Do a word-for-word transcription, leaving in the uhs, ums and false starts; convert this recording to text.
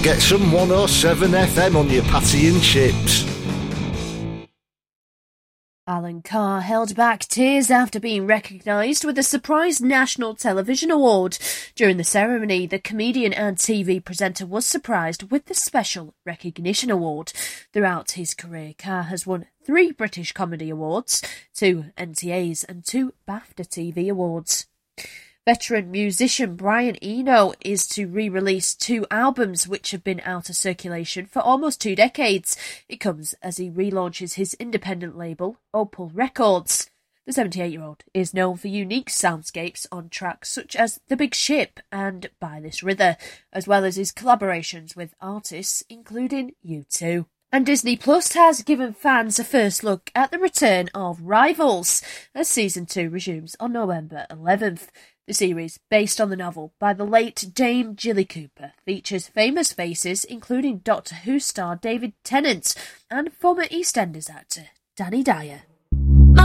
Get some one oh seven F M on your patty and chips. Alan Carr held back tears after being recognised with a surprise National Television Award. During the ceremony, the comedian and T V presenter was surprised with the Special Recognition Award. Throughout his career, Carr has won three British Comedy Awards, two N T As and two BAFTA T V Awards. Veteran musician Brian Eno is to re-release two albums which have been out of circulation for almost two decades. It comes as he relaunches his independent label, Opal Records. The seventy-eight-year-old is known for unique soundscapes on tracks such as The Big Ship and By This River, as well as his collaborations with artists including U two. And Disney Plus has given fans a first look at the return of Rivals, as Season two resumes on November eleventh. The series, based on the novel by the late Dame Jilly Cooper, features famous faces including Doctor Who star David Tennant and former EastEnders actor Danny Dyer.